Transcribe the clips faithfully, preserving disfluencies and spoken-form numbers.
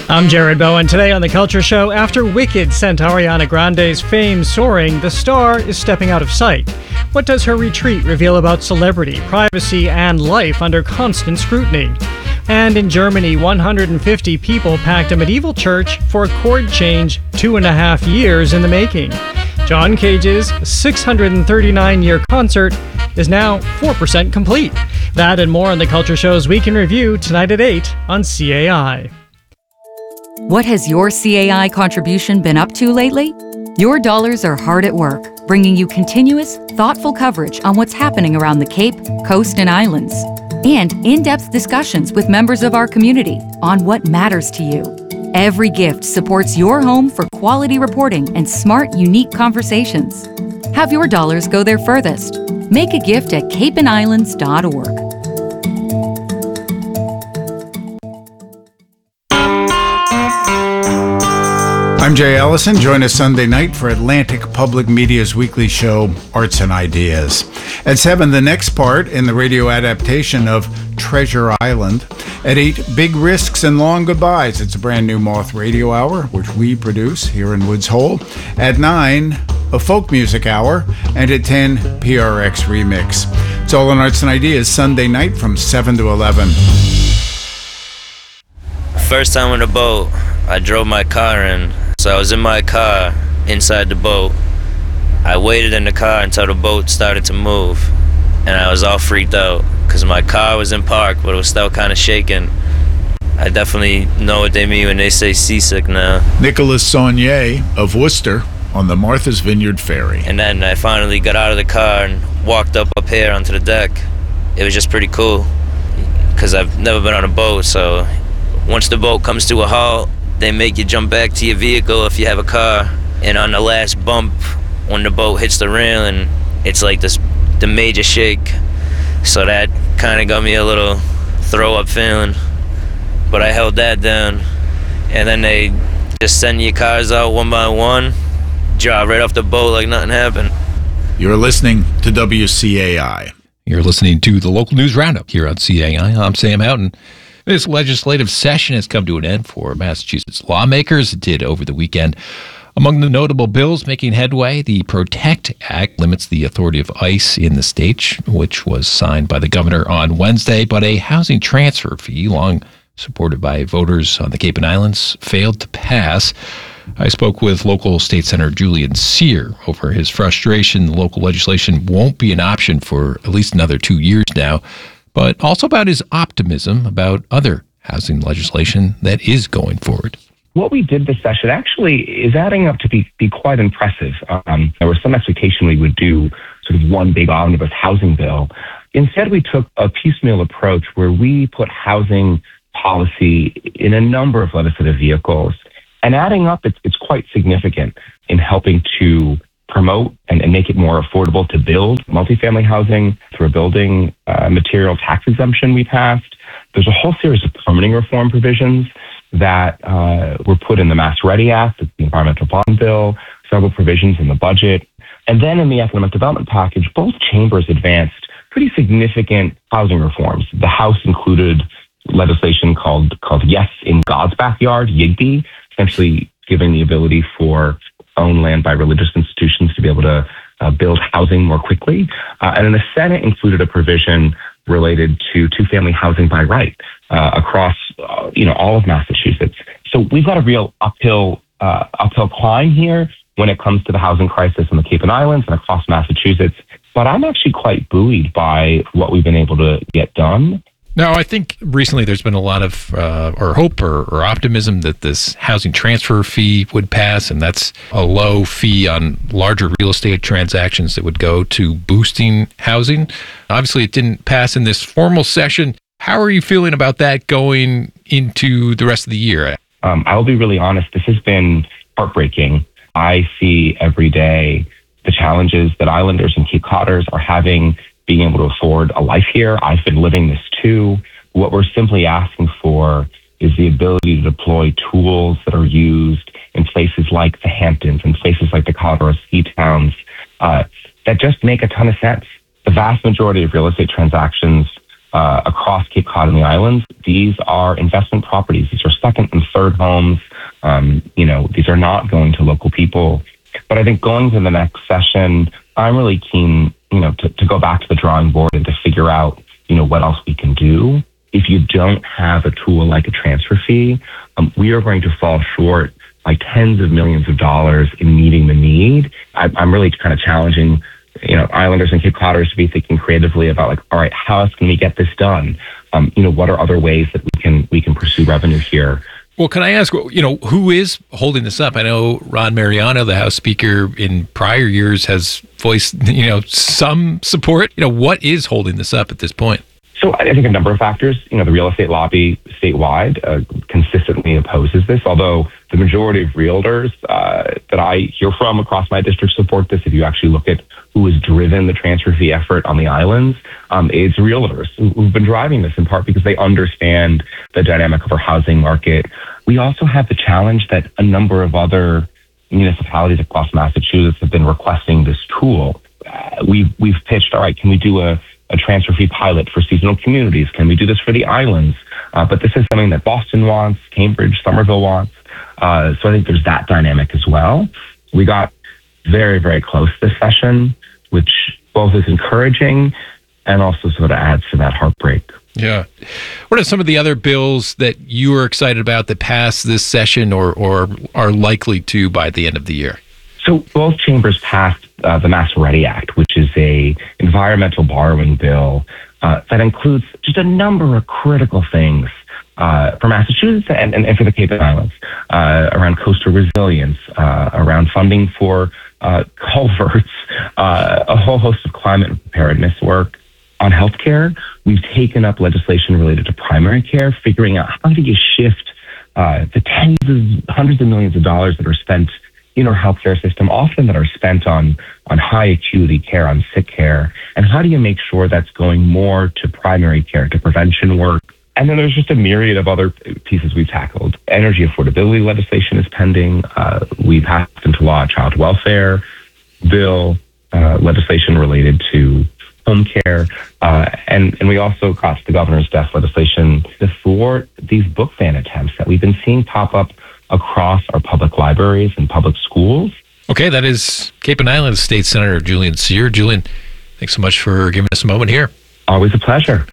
I'm Jared Bowen. Today on The Culture Show, after Wicked sent Ariana Grande's fame soaring, the star is stepping out of sight. What does her retreat reveal about celebrity, privacy, and life under constant scrutiny? And in Germany, one hundred fifty people packed a medieval church for a chord change two and a half years in the making. John Cage's six hundred thirty-nine year concert is now four percent complete. That and more on The Culture Show's Week in Review tonight at eight on C A I. What has your C A I contribution been up to lately? Your dollars are hard at work, bringing you continuous, thoughtful coverage on what's happening around the Cape, Coast, and Islands, and in-depth discussions with members of our community on what matters to you. Every gift supports your home for quality reporting and smart, unique conversations. Have your dollars go there furthest. Make a gift at cape and islands dot org. I'm Jay Ellison. Join us Sunday night for Atlantic Public Media's weekly show, Arts and Ideas. At seven, the next part in the radio adaptation of Treasure Island. At eight, Big Risks and Long Goodbyes. It's a brand new Moth Radio Hour, which we produce here in Woods Hole. At nine, a folk music hour. And at ten, P R X Remix. It's all on Arts and Ideas Sunday night from seven to eleven. First time on a boat, I drove my car in. So I was in my car, inside the boat. I waited in the car until the boat started to move, and I was all freaked out because my car was in park, but it was still kind of shaking. I definitely know what they mean when they say seasick now. Nicholas Saunier of Worcester on the Martha's Vineyard Ferry. And then I finally got out of the car and walked up up here onto the deck. It was just pretty cool because I've never been on a boat, so once the boat comes to a halt, they make you jump back to your vehicle if you have a car. And on the last bump, when the boat hits the railing, it's like this, the major shake. So that kind of got me a little throw-up feeling. But I held that down. And then they just send your cars out one by one, drop right off the boat like nothing happened. You're listening to W C A I. You're listening to the local news roundup here on C A I. I'm Sam Houghton. This legislative session has come to an end for Massachusetts lawmakers. It did over the weekend. Among the notable bills making headway, the PROTECT Act limits the authority of ICE in the state, which was signed by the governor on Wednesday, but a housing transfer fee, long supported by voters on the Cape and Islands, failed to pass. I spoke with local state senator Julian Cyr over his frustration. The local legislation won't be an option for at least another two years now, but also about his optimism about other housing legislation that is going forward. What we did this session actually is adding up to be, be quite impressive. Um, there was some expectation we would do sort of one big omnibus housing bill. Instead, we took a piecemeal approach where we put housing policy in a number of legislative vehicles. And adding up, it's, it's quite significant in helping to promote and, and make it more affordable to build multifamily housing through a building uh, material tax exemption we passed. There's a whole series of permitting reform provisions that uh, were put in the Mass Ready Act, the Environmental Bond Bill, several provisions in the budget. And then in the Economic Development Package, both chambers advanced pretty significant housing reforms. The House included legislation called, called Yes in God's Backyard, YIGBY, essentially giving the ability for owned land by religious institutions to be able to uh, build housing more quickly. Uh, and then the Senate included a provision related to two-family housing by right uh, across, uh, you know, all of Massachusetts. So we've got a real uphill, uh, uphill climb here when it comes to the housing crisis in the Cape and Islands and across Massachusetts. But I'm actually quite buoyed by what we've been able to get done. Now, I think recently there's been a lot of uh, or hope or, or optimism that this housing transfer fee would pass, and that's a low fee on larger real estate transactions that would go to boosting housing. Obviously, it didn't pass in this formal session. How are you feeling about that going into the rest of the year? Um, I'll be really honest. This has been heartbreaking. I see every day the challenges that Islanders and Cape Codders are having being able to afford a life here. I've been living this too. What we're simply asking for is the ability to deploy tools that are used in places like the Hamptons and places like the Colorado ski towns uh, that just make a ton of sense. The vast majority of real estate transactions uh, across Cape Cod and the islands, these are investment properties. These are second and third homes. Um, you know, these are not going to local people. But I think going to the next session, I'm really keen, you know, to, to go back to the drawing board and to figure out, you know, what else we can do. If you don't have a tool like a transfer fee, um, we are going to fall short by tens of millions of dollars in meeting the need. I, I'm really kind of challenging, you know, Islanders and Cape Codders to be thinking creatively about, like, all right, how else can we get this done? Um, you know, what are other ways that we can we can pursue revenue here? Well, can I ask, you know, who is holding this up? I know Ron Mariano, the House Speaker, in prior years has voiced, you know, some support. You know, what is holding this up at this point? So I think a number of factors. You know, the real estate lobby statewide uh, consistently opposes this, although the majority of realtors uh, that I hear from across my district support this. If you actually look at who has driven the transfer fee effort on the islands, um, it's realtors who, who've been driving this, in part because they understand the dynamic of our housing market. We also have the challenge that a number of other municipalities across Massachusetts have been requesting this tool. Uh, we've, we've pitched, all right, can we do a a transfer fee pilot for seasonal communities? Can we do this for the islands? Uh, but this is something that Boston wants, Cambridge, Somerville wants. Uh, so I think there's that dynamic as well. We got very, very close this session, which both is encouraging and also sort of adds to that heartbreak. Yeah. What are some of the other bills that you are excited about that pass this session or, or are likely to by the end of the year? So both chambers passed uh, the Mass Ready Act, which is a environmental borrowing bill uh, that includes just a number of critical things uh, for Massachusetts and, and, and for the Cape Islands, uh, around coastal resilience, uh, around funding for uh, culverts, uh, a whole host of climate preparedness work. On healthcare, we've taken up legislation related to primary care, figuring out how do you shift uh, the tens of hundreds of millions of dollars that are spent in our healthcare system, often that are spent on, on high acuity care, on sick care. And how do you make sure that's going more to primary care, to prevention work? And then there's just a myriad of other pieces we've tackled. Energy affordability legislation is pending. Uh, we passed into law a child welfare bill, uh, legislation related to home care. Uh, and, and we also got the governor's desk legislation for these book ban attempts that we've been seeing pop up across our public libraries and public schools. Okay, that is Cape and Islands State Senator Julian Cyr. Julian, thanks so much for giving us a moment here. Always a pleasure.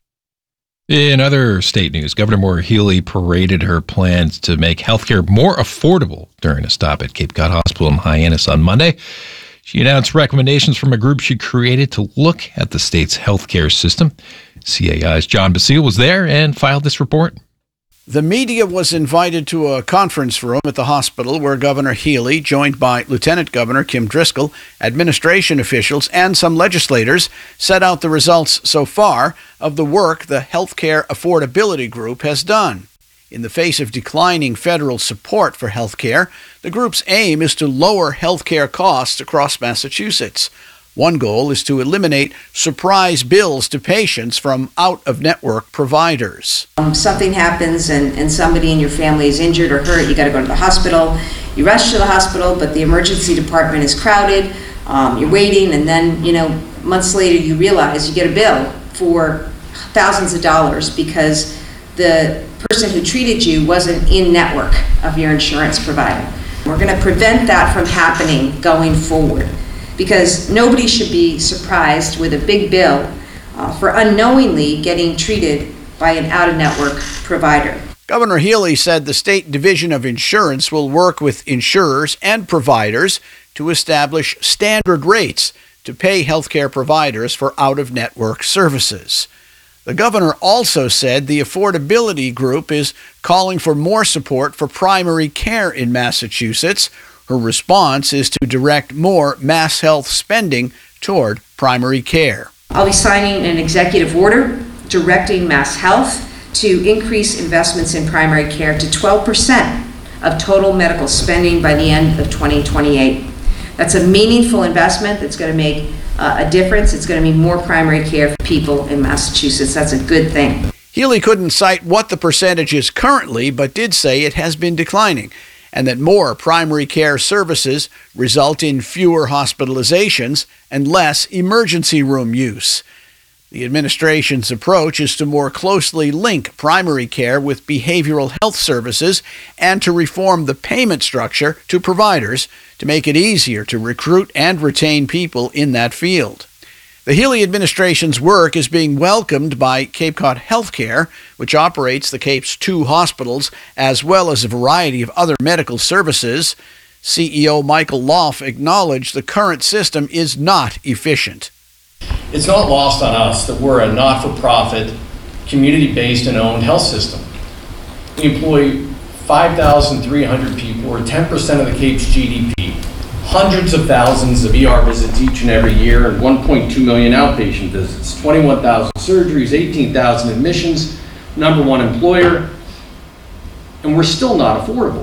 In other state news, Governor Maura Healey paraded her plans to make healthcare more affordable during a stop at Cape Cod Hospital in Hyannis on Monday. She announced recommendations from a group she created to look at the state's healthcare system. C A I's John Basile was there and filed this report. The media was invited to a conference room at the hospital where Governor Healey, joined by Lieutenant Governor Kim Driscoll, administration officials, and some legislators, set out the results so far of the work the Healthcare Affordability Group has done. In the face of declining federal support for healthcare, the group's aim is to lower healthcare costs across Massachusetts. One goal is to eliminate surprise bills to patients from out-of-network providers. Um, something happens and, and somebody in your family is injured or hurt, you got to go to the hospital. You rush to the hospital, but the emergency department is crowded. Um, you're waiting, and then, you know, months later you realize you get a bill for thousands of dollars because the person who treated you wasn't in network of your insurance provider. We're going to prevent that from happening going forward, because nobody should be surprised with a big bill uh, for unknowingly getting treated by an out-of-network provider. Governor Healey said the State Division of Insurance will work with insurers and providers to establish standard rates to pay healthcare providers for out-of-network services. The governor also said the affordability group is calling for more support for primary care in Massachusetts. Her response is to direct more Mass Health spending toward primary care. I'll be signing an executive order directing Mass Health to increase investments in primary care to twelve percent of total medical spending by the end of twenty twenty-eight. That's a meaningful investment that's going to make uh, a difference. It's going to mean more primary care for people in Massachusetts. That's a good thing. Healey couldn't cite what the percentage is currently, but did say it has been declining, and that more primary care services result in fewer hospitalizations and less emergency room use. The administration's approach is to more closely link primary care with behavioral health services and to reform the payment structure to providers to make it easier to recruit and retain people in that field. The Healey administration's work is being welcomed by Cape Cod Healthcare, which operates the Cape's two hospitals, as well as a variety of other medical services. C E O Michael Loff acknowledged the current system is not efficient. It's not lost on us that we're a not-for-profit, community-based and owned health system. We employ five thousand three hundred people, or ten percent of the Cape's G D P, hundreds of thousands of E R visits each and every year, and one point two million outpatient visits, twenty-one thousand surgeries, eighteen thousand admissions, number one employer, and we're still not affordable.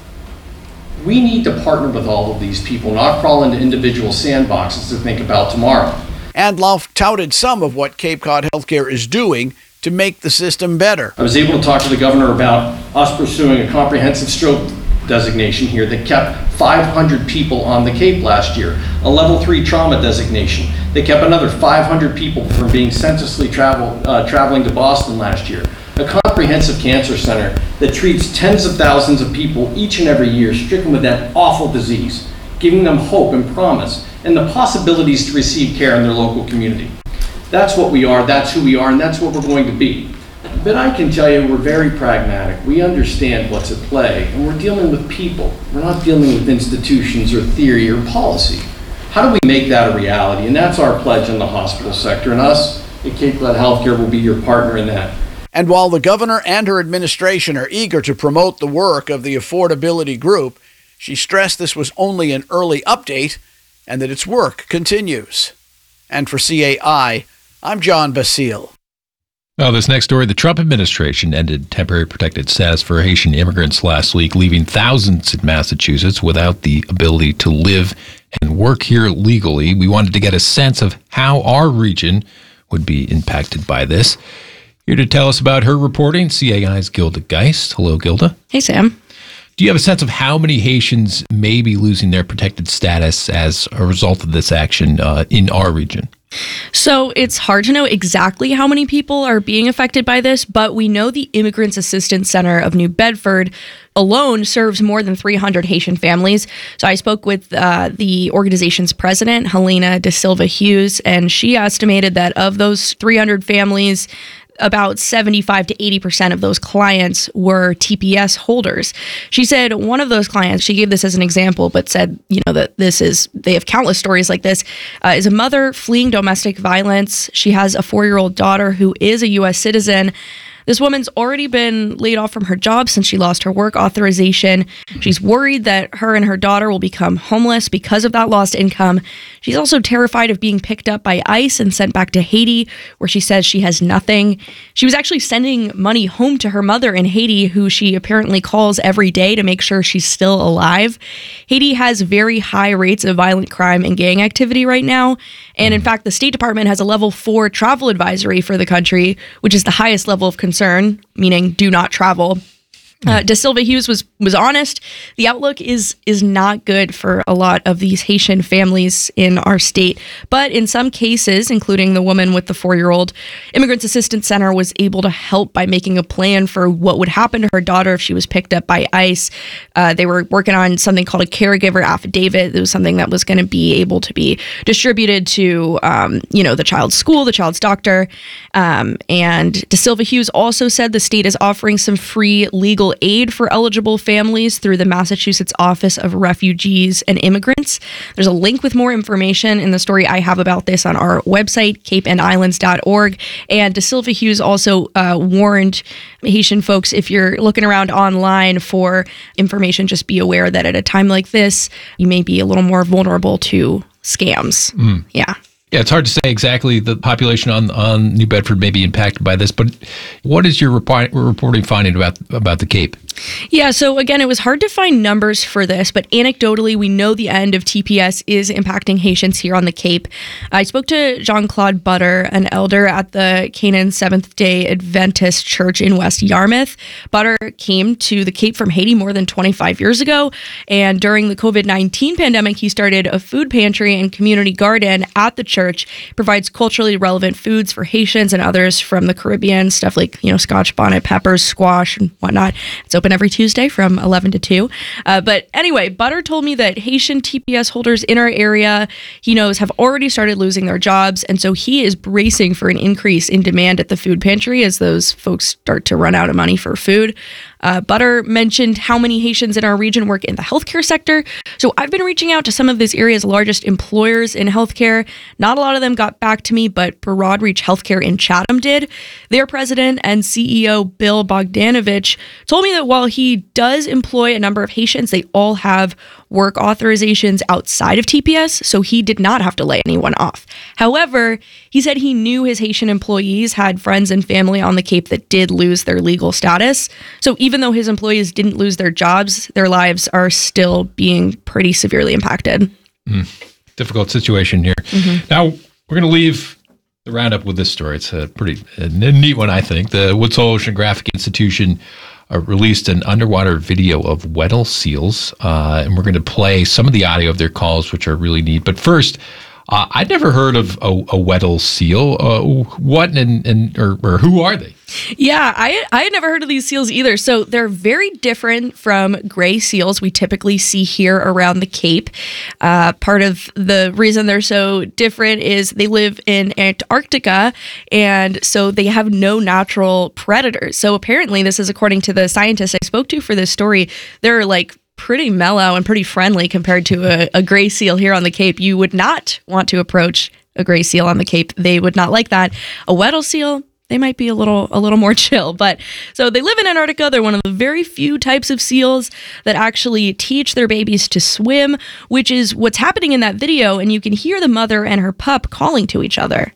We need to partner with all of these people, not crawl into individual sandboxes to think about tomorrow. And Loff touted some of what Cape Cod Healthcare is doing to make the system better. I was able to talk to the governor about us pursuing a comprehensive stroke designation here that kept five hundred people on the Cape last year, a level three trauma designation. They kept another five hundred people from being senselessly travel, uh, traveling to Boston last year. A comprehensive cancer center that treats tens of thousands of people each and every year stricken with that awful disease, giving them hope and promise and the possibilities to receive care in their local community. That's what we are, that's who we are, and that's what we're going to be. But I can tell you we're very pragmatic. We understand what's at play, and we're dealing with people. We're not dealing with institutions or theory or policy. How do we make that a reality? And that's our pledge in the hospital sector, and us at Cape Cod Healthcare will be your partner in that. And while the governor and her administration are eager to promote the work of the affordability group, she stressed this was only an early update and that its work continues. And for C A I, I'm John Basile. Well, this next story, the Trump administration ended temporary protected status for Haitian immigrants last week, leaving thousands in Massachusetts without the ability to live and work here legally. We wanted to get a sense of how our region would be impacted by this. Here to tell us about her reporting, C A I's Gilda Geist. Hello, Gilda. Hey, Sam. Do you have a sense of how many Haitians may be losing their protected status as a result of this action uh, in our region? So it's hard to know exactly how many people are being affected by this, but we know the Immigrants Assistance Center of New Bedford alone serves more than three hundred Haitian families. So I spoke with uh, the organization's president, Helena De Silva Hughes, and she estimated that of those three hundred families, about seventy-five to eighty percent of those clients were T P S holders. She said one of those clients, she gave this as an example, but said, you know, that this is, they have countless stories like this, uh, is a mother fleeing domestic violence. She has a four-year-old daughter who is a U S citizen. This woman's already been laid off from her job since she lost her work authorization. She's worried that her and her daughter will become homeless because of that lost income. She's also terrified of being picked up by ICE and sent back to Haiti, where she says she has nothing. She was actually sending money home to her mother in Haiti, who she apparently calls every day to make sure she's still alive. Haiti has very high rates of violent crime and gang activity right now. And in fact, the State Department has a level four travel advisory for the country, which is the highest level of concern, meaning do not travel. Uh, De Silva Hughes was was honest. The outlook is is not good for a lot of these Haitian families in our state. But in some cases, including the woman with the four-year-old, Immigrants Assistance Center was able to help by making a plan for what would happen to her daughter if she was picked up by ICE. Uh, they were working on something called a caregiver affidavit. It was something that was going to be able to be distributed to, um, you know, the child's school, the child's doctor. Um, and De Silva Hughes also said the state is offering some free legal aid for eligible families through the Massachusetts Office of Refugees and Immigrants. There's a link with more information in the story I have about this on our website, cape and islands dot org. And De Silva Hughes also uh, warned Haitian folks, if you're looking around online for information, just be aware that at a time like this, you may be a little more vulnerable to scams. Mm. Yeah. Yeah, it's hard to say exactly the population on, on New Bedford may be impacted by this, but what is your repi- reporting finding about about the Cape? Yeah, so again, it was hard to find numbers for this, but anecdotally, we know the end of T P S is impacting Haitians here on the Cape. I spoke to Jean-Claude Butter, an elder at the Canaan Seventh-day Adventist Church in West Yarmouth. Butter came to the Cape from Haiti more than twenty-five years ago, and during the covid nineteen pandemic, he started a food pantry and community garden at the church. It provides culturally relevant foods for Haitians and others from the Caribbean, stuff like, you know, Scotch bonnet peppers, squash, and whatnot. It's open every Tuesday from eleven to two. Uh, but anyway, Butter told me that Haitian T P S holders in our area, he knows, have already started losing their jobs. And so he is bracing for an increase in demand at the food pantry as those folks start to run out of money for food. Uh, Butter mentioned how many Haitians in our region work in the healthcare sector. So I've been reaching out to some of this area's largest employers in healthcare. Not a lot of them got back to me, but Broadreach Healthcare in Chatham did. Their president and C E O, Bill Bogdanovich, told me that while he does employ a number of Haitians, they all have work authorizations outside of T P S, so he did not have to lay anyone off. However, he said he knew his Haitian employees had friends and family on the Cape that did lose their legal status. So even though his employees didn't lose their jobs, their lives are still being pretty severely impacted. Mm. Difficult situation here. Mm-hmm. Now, we're going to leave the roundup with this story. It's a pretty a neat one, I think. The Woods Hole Oceanographic Institution Uh, released an underwater video of Weddell seals, uh, and we're going to play some of the audio of their calls, which are really neat. But first, uh, I'd never heard of a, a Weddell seal. Uh, what and, and or, or who are they? Yeah, I I had never heard of these seals either. So they're very different from gray seals we typically see here around the Cape. Uh, part of the reason they're so different is they live in Antarctica, and so they have no natural predators. So apparently, this is according to the scientists I spoke to for this story, they're like pretty mellow and pretty friendly compared to a, a gray seal here on the Cape. You would not want to approach a gray seal on the Cape. They would not like that. A Weddell seal, they might be a little a little more chill. But so they live in Antarctica. They're one of the very few types of seals that actually teach their babies to swim, which is what's happening in that video. And you can hear the mother and her pup calling to each other.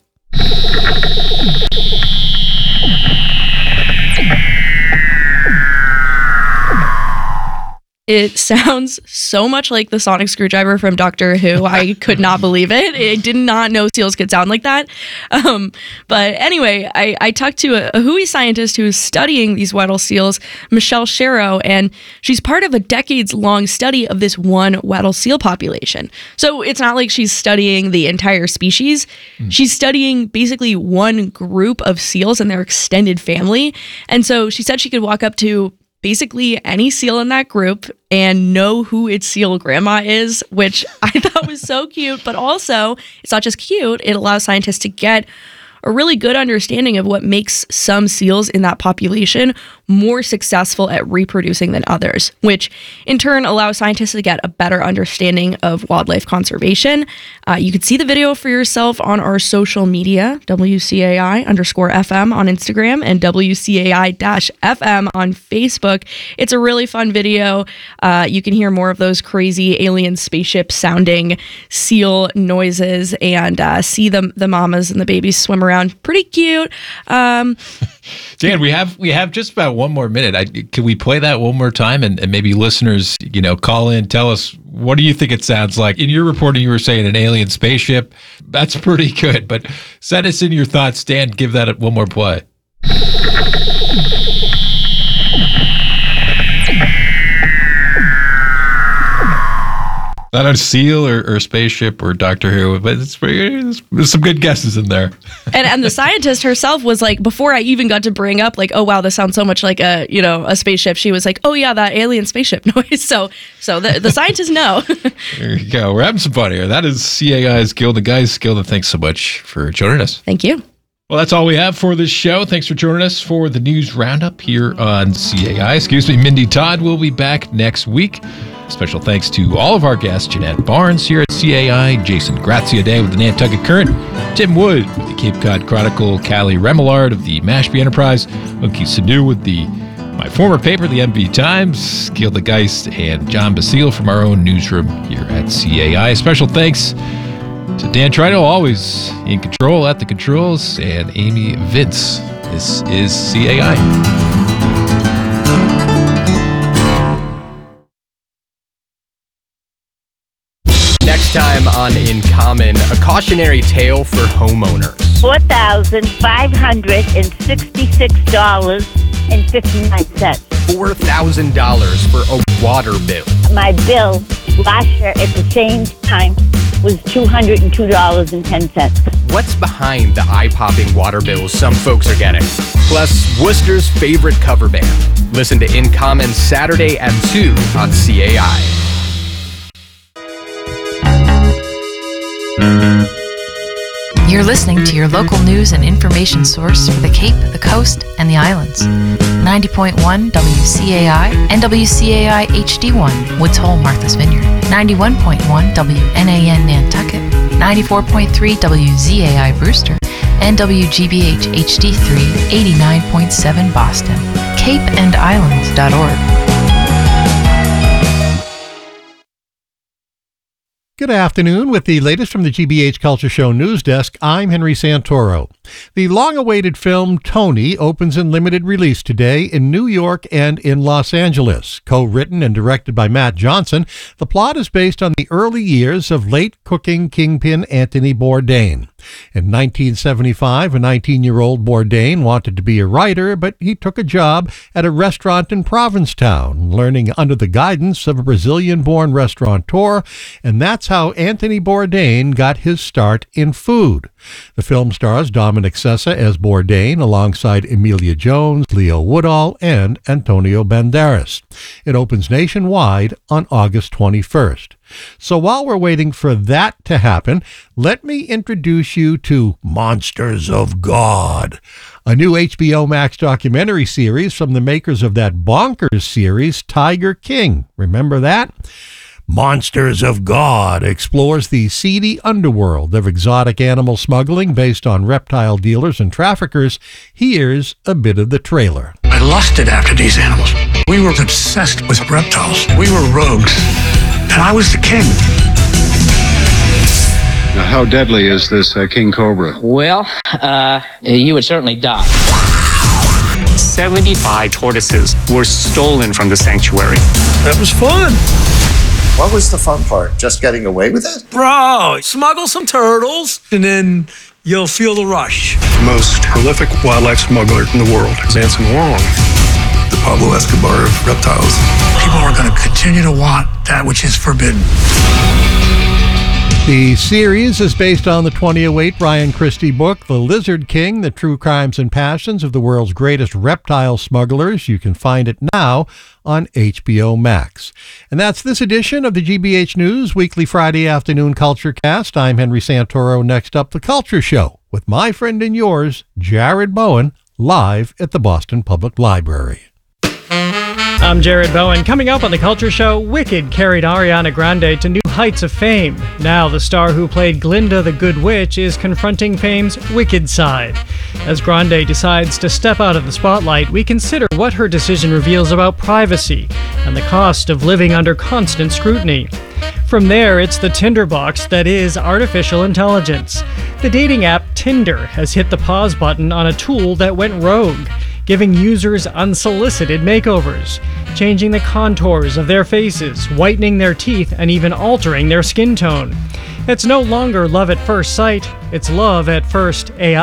It sounds so much like the sonic screwdriver from Doctor Who. I could not believe it. I did not know seals could sound like that. Um, but anyway, I, I talked to a, a Hui scientist who's studying these Weddell seals, Michelle Sharrow, and she's part of a decades-long study of this one Weddell seal population. So it's not like she's studying the entire species. Mm. She's studying basically one group of seals and their extended family. And so she said she could walk up to basically any seal in that group and know who its seal grandma is, which I thought was so cute. But also, it's not just cute, it allows scientists to get a really good understanding of what makes some seals in that population more successful at reproducing than others, which in turn allows scientists to get a better understanding of wildlife conservation. Uh, you can see the video for yourself on our social media, W C A I underscore F M on Instagram and W C A I dash F M on Facebook. It's a really fun video. Uh, you can hear more of those crazy alien spaceship sounding seal noises and uh, see the, the mamas and the babies swim around. Pretty cute. Um, Dan, we have we have just about one more minute. I, can we play that one more time and, and maybe listeners, you know, call in, tell us, what do you think it sounds like? In your reporting, you were saying an alien spaceship. That's pretty good, but send us in your thoughts. Dan, give that one more play. Not a seal or, or spaceship or Doctor Who, but it's pretty, there's some good guesses in there. And and the scientist herself was like, before I even got to bring up like, oh wow, this sounds so much like a you know a spaceship. She was like, oh yeah, that alien spaceship noise. So so the the scientists know. There you go. We're having some fun here. That is C A I's Guild of Guys Guild, and thanks so much for joining us. Thank you. Well, that's all we have for this show. Thanks for joining us for the news roundup here on C A I. Excuse me, Mindy Todd will be back next week. Special thanks to all of our guests, Jeanette Barnes here at C A I, Jason Grazia Day with the Nantucket Current, Tim Wood with the Cape Cod Chronicle, Callie Remillard of the Mashpee Enterprise, Unki Sanu with the my former paper, the M V Times, Gilda Geist, and John Basile from our own newsroom here at C A I. Special thanks to Dan Trino, always in control at the controls, and Amy Vince. This is C A I. This time on In Common, a cautionary tale for homeowners. four thousand five hundred sixty-six dollars and fifty-nine cents. four thousand dollars for a water bill. My bill last year at the same time was two hundred two dollars and ten cents. What's behind the eye-popping water bills some folks are getting? Plus, Worcester's favorite cover band. Listen to In Common Saturday at two on C A I. You're listening to your local news and information source for the Cape, the Coast, and the Islands. ninety point one W C A I and W C A I H D one, Woods Hole, Martha's Vineyard. ninety-one point one W N A N Nantucket. ninety-four point three W Z A I Brewster. And W G B H H D three, eighty-nine point seven Boston. cape and islands dot org. Good afternoon. With the latest from the G B H Culture Show News Desk, I'm Henry Santoro. The long-awaited film Tony opens in limited release today in New York and in Los Angeles. Co-written and directed by Matt Johnson, the plot is based on the early years of late cooking kingpin Anthony Bourdain. In nineteen seventy-five, a nineteen-year-old Bourdain wanted to be a writer, but he took a job at a restaurant in Provincetown, learning under the guidance of a Brazilian-born restaurateur, and that's how Anthony Bourdain got his start in food. The film stars Dominic Sessa as Bourdain alongside Emilia Jones, Leo Woodall, and Antonio Banderas. It opens nationwide on August twenty-first. So while we're waiting for that to happen, let me introduce you to Monsters of God, a new H B O Max documentary series from the makers of that bonkers series, Tiger King. Remember that? Monsters of God explores the seedy underworld of exotic animal smuggling based on reptile dealers and traffickers. Here's a bit of the trailer. I lusted after these animals. We were obsessed with reptiles. We were rogues. And I was the king. Now, how deadly is this uh, king cobra? Well, uh, you would certainly die. seventy-five tortoises were stolen from the sanctuary. That was fun. What was the fun part? Just getting away with it? Bro, smuggle some turtles, and then you'll feel the rush. The most prolific wildlife smuggler in the world is Anson Wong, the Pablo Escobar of reptiles. People are going to continue to want that which is forbidden. The series is based on the twenty oh eight Brian Christie book, The Lizard King, The True Crimes and Passions of the World's Greatest Reptile Smugglers. You can find it now on H B O Max. And that's this edition of the G B H News Weekly Friday Afternoon Culture Cast. I'm Henry Santoro. Next up, The Culture Show with my friend and yours, Jared Bowen, live at the Boston Public Library. I'm Jared Bowen. Coming up on The Culture Show, Wicked carried Ariana Grande to new heights of fame. Now the star who played Glinda the Good Witch is confronting fame's wicked side. As Grande decides to step out of the spotlight, we consider what her decision reveals about privacy and the cost of living under constant scrutiny. From there, it's the tinderbox that is artificial intelligence. The dating app Tinder has hit the pause button on a tool that went rogue, giving users unsolicited makeovers, changing the contours of their faces, whitening their teeth, and even altering their skin tone. It's no longer love at first sight, it's love at first A I.